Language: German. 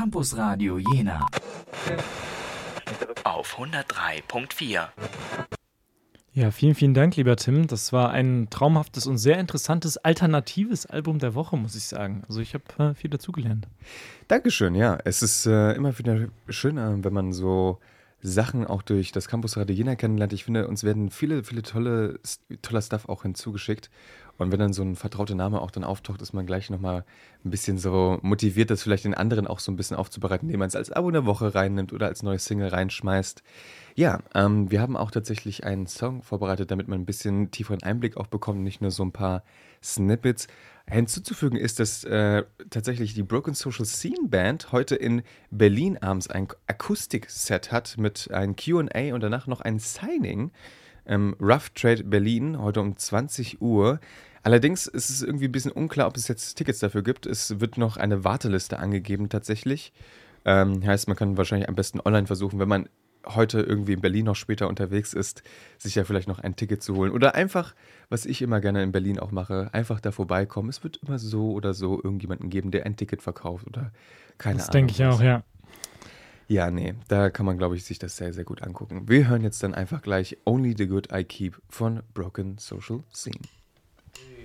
Campus Radio Jena auf 103.4. Ja, vielen, vielen Dank, lieber Tim. Das war ein traumhaftes und sehr interessantes, alternatives Album der Woche, muss ich sagen. Also ich habe viel dazugelernt. Dankeschön, ja. Es ist immer wieder schön, wenn man so Sachen auch durch das Campus Radio Jena kennenlernt. Ich finde, uns werden viele, viele toller Stuff auch hinzugeschickt. Und wenn dann so ein vertrauter Name auch dann auftaucht, ist man gleich nochmal ein bisschen so motiviert, das vielleicht den anderen auch so ein bisschen aufzubereiten, indem man es als Abo der Woche reinnimmt oder als neue Single reinschmeißt. Ja, wir haben auch tatsächlich einen Song vorbereitet, damit man ein bisschen tieferen Einblick auch bekommt, nicht nur so ein paar Snippets. Hinzuzufügen ist, dass tatsächlich die Broken Social Scene Band heute in Berlin abends ein Akustik-Set hat mit einem Q&A und danach noch ein Signing. Rough Trade Berlin, heute um 20 Uhr. Allerdings ist es irgendwie ein bisschen unklar, ob es jetzt Tickets dafür gibt. Es wird noch eine Warteliste angegeben tatsächlich. Heißt, man kann wahrscheinlich am besten online versuchen, wenn man heute irgendwie in Berlin noch später unterwegs ist, sich ja vielleicht noch ein Ticket zu holen. Oder einfach, was ich immer gerne in Berlin auch mache, einfach da vorbeikommen. Es wird immer so oder so irgendjemanden geben, der ein Ticket verkauft oder keine Ahnung. Das denke ich auch, ja. Ja, nee, da kann man, glaube ich, sich das sehr, sehr gut angucken. Wir hören jetzt dann einfach gleich Only the Good I Keep von Broken Social Scene.